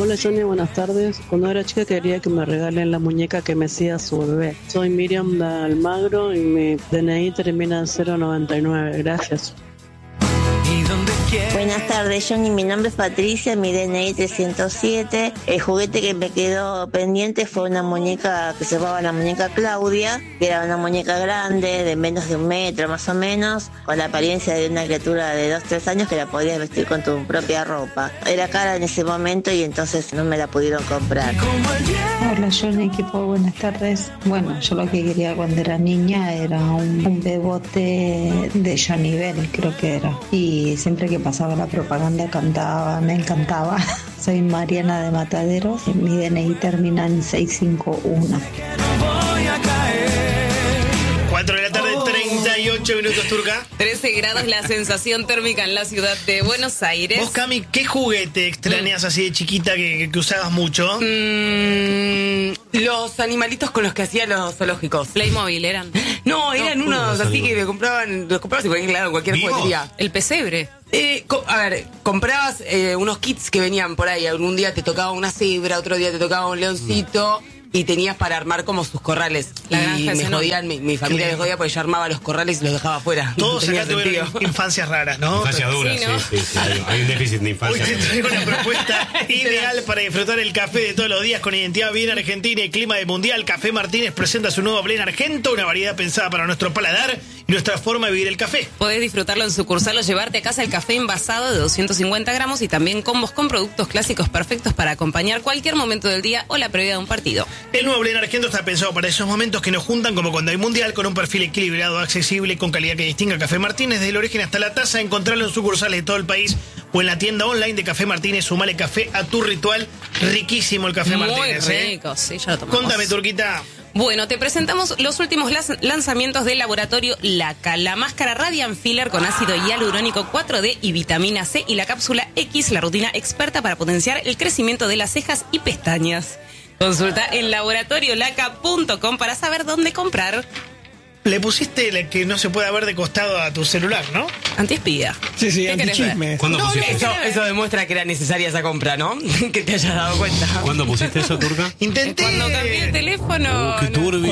Hola Johnny, buenas tardes. Cuando era chica quería que me regalen la muñeca que me hacía su bebé. Soy Miriam de Almagro y mi DNI termina en 099. Gracias. Buenas tardes, Johnny. Mi nombre es Patricia, mi DNI 307. El juguete que me quedó pendiente fue una muñeca que se llamaba la muñeca Claudia, que era una muñeca grande, de menos de 1 metro más o menos, con la apariencia de una criatura de 2-3 años que la podías vestir con tu propia ropa. Era cara en ese momento y entonces no me la pudieron comprar. Hola Johnny, equipo, buenas tardes. Bueno, yo lo que quería cuando era niña era un bebote de Johnny Bell, creo que era. Y siempre que pasaba la propaganda cantaba, me encantaba. Soy Mariana de Mataderos, mi DNI termina en 651. 4 de la tarde, 38 minutos, Turca. 13 grados la sensación térmica en la ciudad de Buenos Aires. Vos, Cami, ¿qué juguete extrañas así de chiquita que usabas mucho? Los animalitos con los que hacía los zoológicos. Playmobil eran. No, eran unos así que los comprabas y ponían, claro, en cualquier juguetería. El pesebre. Comprabas unos kits que venían por ahí. Algún día te tocaba una cebra, otro día te tocaba un leoncito. Y tenías para armar como sus corrales. La y granja me jodían, mi familia me jodía porque yo armaba los corrales y los dejaba afuera. Todos acá tuvieron infancias raras, ¿no? Infancia dura, Sí, ¿no? sí. Hay un déficit de infancia. Hoy te traigo una propuesta ideal para disfrutar el café de todos los días con identidad bien argentina y clima de mundial. Café Martínez presenta su nuevo blend argento, una variedad pensada para nuestro paladar y nuestra forma de vivir el café. Podés disfrutarlo en sucursal o llevarte a casa el café envasado de 250 gramos y también combos con productos clásicos perfectos para acompañar cualquier momento del día o la previa de un partido. El nuevo blend argento está pensado para esos momentos que nos juntan, como cuando hay mundial, con un perfil equilibrado, accesible, con calidad que distinga a Café Martínez desde el origen hasta la taza. Encontrarlo en sucursales de todo el país o en la tienda online de Café Martínez. Sumale café a tu ritual. Riquísimo el Café Martínez. Muy rico, sí, ya lo tomamos. Contame, Turquita. Bueno, te presentamos los últimos lanzamientos del laboratorio LACA. La máscara Radiant Filler con ácido hialurónico 4D y vitamina C y la cápsula X, la rutina experta para potenciar el crecimiento de las cejas y pestañas. Consulta en laboratoriolaca.com para saber dónde comprar. Le pusiste la que no se pueda ver de costado a tu celular, ¿no? Antiespía. Sí, antichisme. ¿Cuándo pusiste eso? Eso demuestra que era necesaria esa compra, ¿no? Que te hayas dado cuenta. ¿Cuándo pusiste eso, Turca? Intenté. Cuando cambié el teléfono. Qué turbio.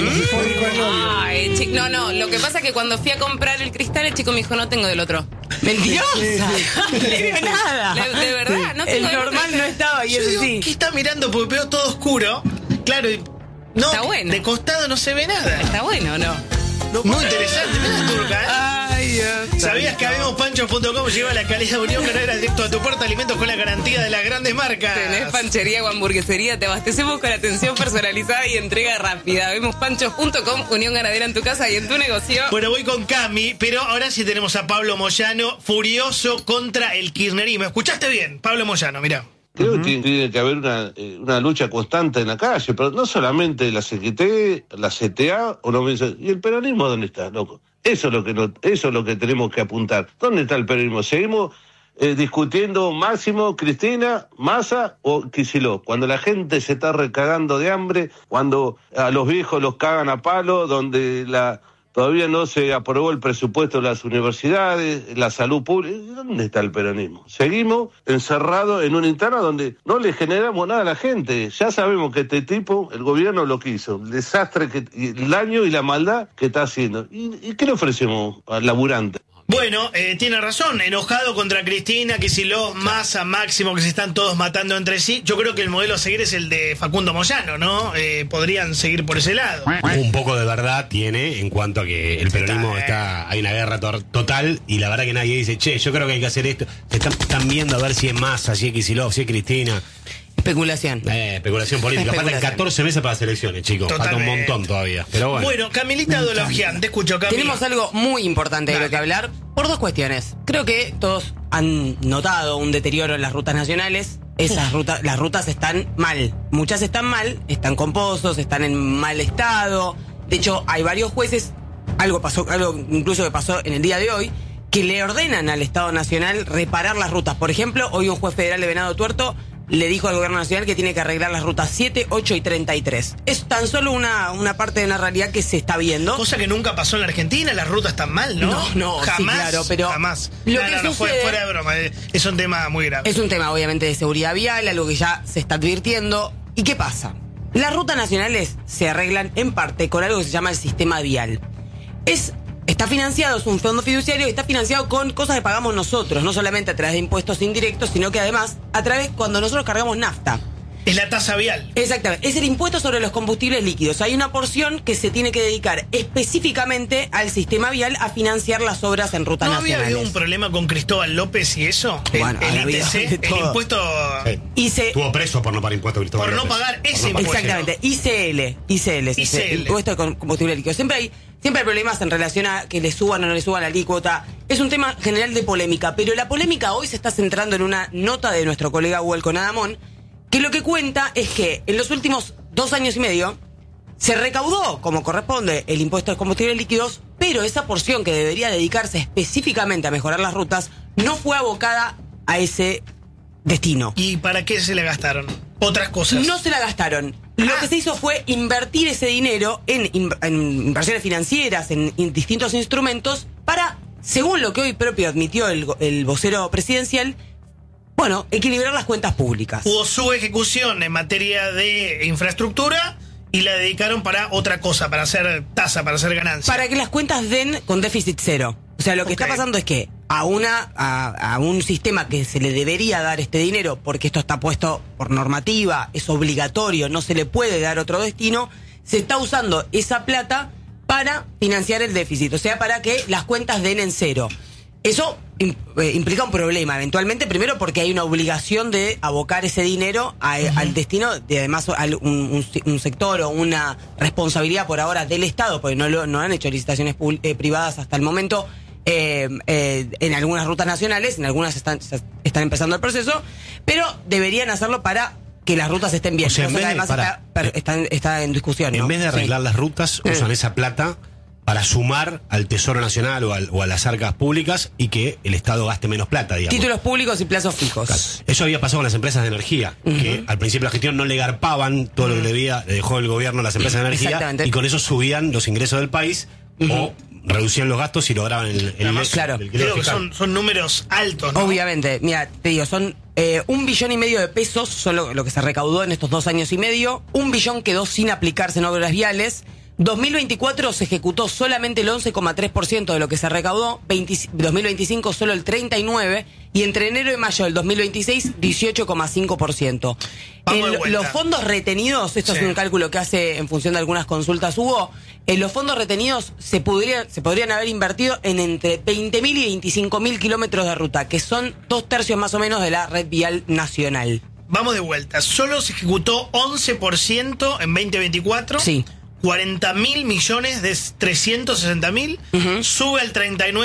Ay, no, lo que pasa es que cuando fui a comprar el cristal, el chico me dijo, no tengo del otro. ¡Mentirosa! No le dio nada. De verdad, no tengo El del normal otro. no estaba y Yo eso digo, sí. ¿qué está mirando? Porque veo todo oscuro. Claro, no, Está bueno. de costado no se ve nada. Está bueno, ¿no? Muy interesante, mirá, Turca, ¿eh? Ay, Dios. ¿Sabías que habemospanchos.com lleva la calidad de Unión Ganadera directo a tu puerta? Alimentos con la garantía de las grandes marcas. Tenés panchería o hamburguesería, te abastecemos con atención personalizada y entrega rápida. Vemospanchos.com, Unión Ganadera en tu casa y en tu negocio. Bueno, voy con Cami, pero ahora sí tenemos a Pablo Moyano, furioso contra el kirchnerismo. ¿Escuchaste bien? Pablo Moyano, mirá. Creo que tiene que haber una lucha constante en la calle, pero no solamente la CGT, la CTA o no. ¿Y el peronismo dónde está, loco? Eso es lo que tenemos que apuntar. ¿Dónde está el peronismo? Seguimos discutiendo Máximo, Cristina, Massa o Kicillof. Cuando la gente se está recagando de hambre, cuando a los viejos los cagan a palo, donde todavía no se aprobó el presupuesto de las universidades, la salud pública. ¿Dónde está el peronismo? Seguimos encerrados en una interna donde no le generamos nada a la gente. Ya sabemos que este tipo, el gobierno lo quiso. El desastre, el daño y la maldad que está haciendo. ¿Y qué le ofrecemos al laburante? Bueno, tiene razón, enojado contra Cristina, Kicillof, Massa, Máximo, que se están todos matando entre sí. Yo creo que el modelo a seguir es el de Facundo Moyano, ¿no? Podrían seguir por ese lado. Un poco de verdad tiene en cuanto a que el peronismo hay una guerra total y la verdad que nadie dice, che, yo creo que hay que hacer esto. Se están viendo a ver si es Massa, si es Kicillof, si es Cristina. Especulación. Especulación política. Faltan 14 meses para las elecciones, chicos. Falta un montón todavía. Pero bueno. Bueno, Camilita Dologian, te escucho, Camila. Tenemos algo muy importante de lo que hablar por dos cuestiones. Creo que todos han notado un deterioro en las rutas nacionales. Las rutas están mal. Muchas están mal, están con pozos, están en mal estado. De hecho, hay varios jueces, algo incluso que pasó en el día de hoy, que le ordenan al Estado Nacional reparar las rutas. Por ejemplo, hoy un juez federal de Venado Tuerto le dijo al gobierno nacional que tiene que arreglar las rutas 7, 8 y 33. Es tan solo una parte de una realidad que se está viendo. Cosa que nunca pasó en la Argentina, las rutas están mal, ¿no? No, jamás, sí, claro, pero jamás. Lo que sucede, fuera de broma, es un tema muy grave. Es un tema, obviamente, de seguridad vial, algo que ya se está advirtiendo. ¿Y qué pasa? Las rutas nacionales se arreglan en parte con algo que se llama el sistema vial. Está financiado, es un fondo fiduciario y está financiado con cosas que pagamos nosotros, no solamente a través de impuestos indirectos, sino que además a través cuando nosotros cargamos nafta. Es la tasa vial. Exactamente, es el impuesto sobre los combustibles líquidos. Hay una porción que se tiene que dedicar específicamente al sistema vial a financiar las obras en rutas nacionales. ¿No había habido un problema con Cristóbal López y eso? Bueno, el ITC, el impuesto... Estuvo preso por no pagar impuesto a Cristóbal Por López. no pagar ese impuesto. Exactamente, ICL, impuesto de combustible líquido. Siempre hay problemas en relación a que le suban o no le suban la alícuota. Es un tema general de polémica, pero la polémica hoy se está centrando en una nota de nuestro colega Hugo Conadamón, que lo que cuenta es que en los últimos 2 años y medio se recaudó, como corresponde, el impuesto de combustibles líquidos, pero esa porción que debería dedicarse específicamente a mejorar las rutas no fue abocada a ese destino. ¿Y para qué se le gastaron? Otras cosas. No se la gastaron. Lo que se hizo fue invertir ese dinero en inversiones financieras, en distintos instrumentos, para, según lo que hoy propio admitió el vocero presidencial, equilibrar las cuentas públicas. Hubo su ejecución en materia de infraestructura y la dedicaron para otra cosa, para hacer tasa, para hacer ganancia. Para que las cuentas den con déficit cero. O sea, lo que está pasando es que a un sistema que se le debería dar este dinero, porque esto está puesto por normativa, es obligatorio, no se le puede dar otro destino, se está usando esa plata para financiar el déficit, o sea, para que las cuentas den en cero. Eso implica un problema, eventualmente, primero porque hay una obligación de abocar ese dinero al destino de, además, un sector o una responsabilidad por ahora del Estado, porque no han hecho licitaciones privadas hasta el momento. En algunas rutas nacionales, en algunas están empezando el proceso, pero deberían hacerlo para que las rutas estén bien. O sea, que además está en discusión. En vez de arreglar las rutas, usan esa plata para sumar al Tesoro Nacional o a las arcas públicas y que el Estado gaste menos plata, digamos. Títulos públicos y plazos fijos. Claro. Eso había pasado con las empresas de energía, que al principio de la gestión no le garpaban todo lo que le dejó el gobierno a las empresas de energía, y con eso subían los ingresos del país o reducían los gastos y lograban Además, claro. Creo que son números altos, ¿no? Obviamente, mira, te digo, son 1,5 billion de pesos, solo lo que se recaudó en estos 2 años y medio. 1 billón quedó sin aplicarse en obras viales. 2024 se ejecutó solamente el 11,3% de lo que se recaudó, 2025 solo el 39%, y entre enero y mayo del 2026, 18,5%. Los fondos retenidos, esto es un cálculo que hace en función de algunas consultas Hugo, los fondos retenidos se podrían haber invertido en entre 20.000 y 25.000 kilómetros de ruta, que son 2/3 más o menos de la red vial nacional. Vamos de vuelta, solo se ejecutó 11% en 2024. Sí. 40.000 millones de 360.000, sube al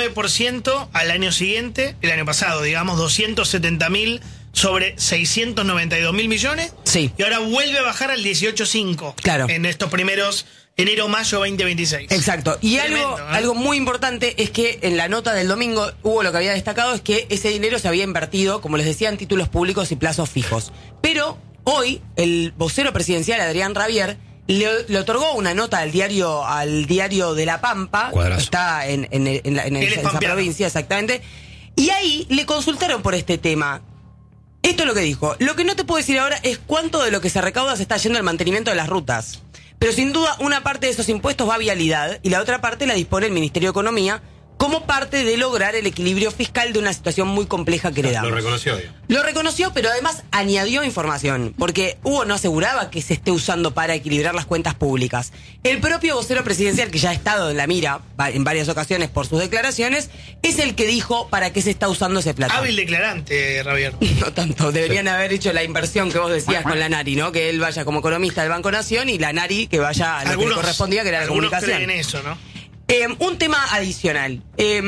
39% al año siguiente, el año pasado, digamos, 270.000 sobre 692.000 millones. Sí. Y ahora vuelve a bajar al 18.5. Claro. En estos primeros enero-mayo 2026. Exacto. Y Tremendo, algo muy importante es que en la nota del domingo Hugo lo que había destacado es que ese dinero se había invertido, como les decía, en títulos públicos y plazos fijos. Pero hoy el vocero presidencial Adrián Rabier le otorgó una nota al diario de La Pampa. Cuadrazo. Está en esa provincia, exactamente. Y ahí le consultaron por este tema. Esto es lo que dijo. Lo que no te puedo decir ahora es cuánto de lo que se recauda se está yendo al mantenimiento de las rutas. Pero sin duda una parte de esos impuestos va a vialidad y la otra parte la dispone el Ministerio de Economía como parte de lograr el equilibrio fiscal de una situación muy compleja que heredamos. Lo reconoció, digo. Lo reconoció, pero además añadió información, porque Hugo no aseguraba que se esté usando para equilibrar las cuentas públicas. El propio vocero presidencial, que ya ha estado en la mira en varias ocasiones por sus declaraciones, es el que dijo para qué se está usando ese plata. Hábil declarante, Javier. No tanto, deberían haber hecho la inversión que vos decías con la Nari, ¿no? Que él vaya como economista del Banco Nación y la Nari que vaya a lo que le correspondía, que era la comunicación. Creen eso, ¿no? Un tema adicional.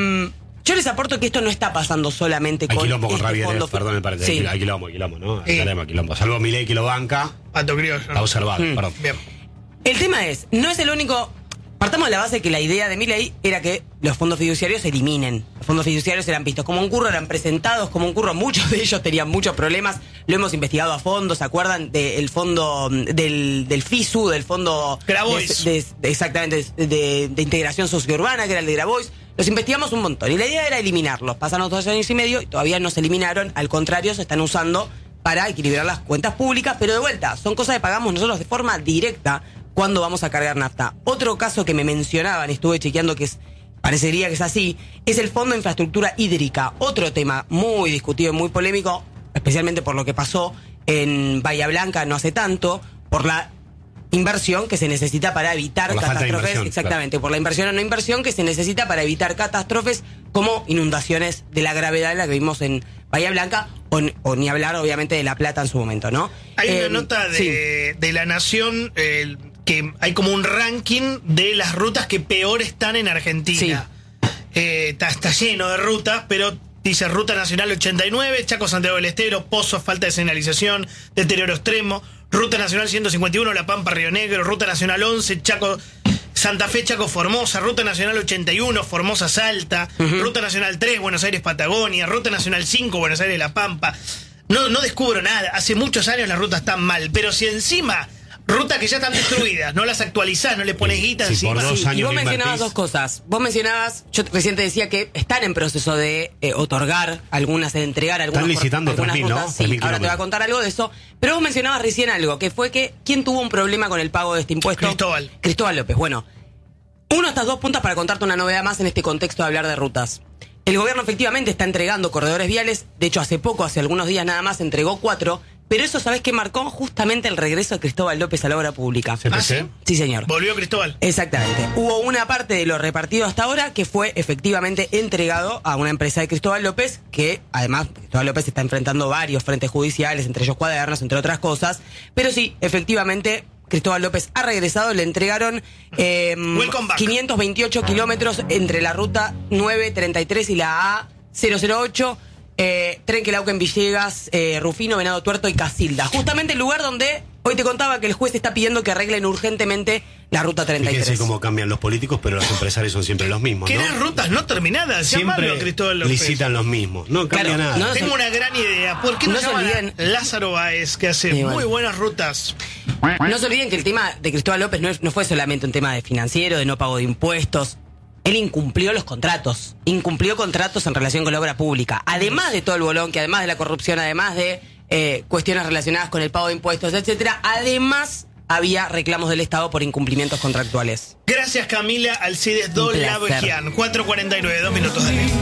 Yo les aporto que esto no está pasando solamente con quilombo con este Rabier, fondo. perdón, me parece. Sí. Hay quilombo, ¿no? Tenemos quilombo. Salvo Milei que lo banca, Pato criollo, ¿no? está observado, perdón. Bien. El tema es, no es el único Partamos de la base que la idea de Milei era que los fondos fiduciarios se eliminen. Los fondos fiduciarios eran vistos como un curro, eran presentados como un curro. Muchos de ellos tenían muchos problemas. Lo hemos investigado a fondo. ¿Se acuerdan del fondo del FISU, del fondo Grabois? Exactamente, de integración sociourbana, que era el de Grabois? Los investigamos un montón. Y la idea era eliminarlos. Pasaron 2 años y medio y todavía no se eliminaron. Al contrario, se están usando para equilibrar las cuentas públicas. Pero de vuelta, son cosas que pagamos nosotros de forma directa cuando vamos a cargar nafta. Otro caso que me mencionaban, estuve chequeando que parecería que es así, es el Fondo de Infraestructura Hídrica. Otro tema muy discutido y muy polémico, especialmente por lo que pasó en Bahía Blanca no hace tanto, por la inversión que se necesita para evitar catástrofes. Exactamente, claro. Por la inversión o no inversión que se necesita para evitar catástrofes como inundaciones de la gravedad en la que vimos en Bahía Blanca, o ni hablar obviamente de La Plata en su momento, ¿no? Hay una nota de La Nación, que hay como un ranking de las rutas que peor están en Argentina. Sí. Está lleno de rutas, pero dice Ruta Nacional 89, Chaco Santiago del Estero, Pozos, falta de señalización, deterioro extremo. Ruta Nacional 151, La Pampa, Río Negro. Ruta Nacional 11, Santa Fe, Chaco, Formosa. Ruta Nacional 81, Formosa, Salta. Ruta Nacional 3, Buenos Aires, Patagonia. Ruta Nacional 5, Buenos Aires, La Pampa. No descubro nada. Hace muchos años las rutas están mal, pero si encima rutas que ya están destruidas, no las actualizás, no le pones guita encima. Y vos mencionabas dos cosas. Vos mencionabas, yo recién te decía que están en proceso de otorgar algunas, de entregar algunas. Están licitando algunas 3.000, rutas. ¿no? Sí, ahora te voy a contar algo de eso. Pero vos mencionabas recién algo, que fue que ¿quién tuvo un problema con el pago de este impuesto? Cristóbal López. Bueno, uno de estas dos puntas para contarte una novedad más en este contexto de hablar de rutas. El gobierno efectivamente está entregando corredores viales. De hecho, hace algunos días nada más, entregó 4. Pero eso, ¿sabés qué marcó? Justamente el regreso de Cristóbal López a la obra pública. ¿CPC? ¿Sí? Sí, señor. ¿Volvió Cristóbal? Exactamente. Hubo una parte de lo repartido hasta ahora que fue efectivamente entregado a una empresa de Cristóbal López, que además Cristóbal López está enfrentando varios frentes judiciales, entre ellos cuadernos, entre otras cosas. Pero sí, efectivamente, Cristóbal López ha regresado, le entregaron 528 kilómetros entre la ruta 933 y la A008. Trenquelauquen, Villegas, Rufino, Venado Tuerto y Casilda. Justamente el lugar donde hoy te contaba que el juez está pidiendo que arreglen urgentemente la ruta 33. Fíjense cómo cambian los políticos, pero los empresarios son siempre los mismos, ¿no? ¿no? Eran rutas no terminadas. Siempre Cristóbal López licitan los mismos. No cambia nada. Tengo una gran idea. ¿Por qué no se olviden Lázaro Báez, que hace muy buenas rutas? No se olviden que el tema de Cristóbal López no fue solamente un tema de financiero, de no pago de impuestos. Él incumplió los contratos, incumplió contratos en relación con la obra pública. Además de todo el bolón, que además de la corrupción, además de cuestiones relacionadas con el pago de impuestos, etcétera, además había reclamos del Estado por incumplimientos contractuales. Gracias, Camila Alcides Dolavejian. 4:49, 2 minutos de ley.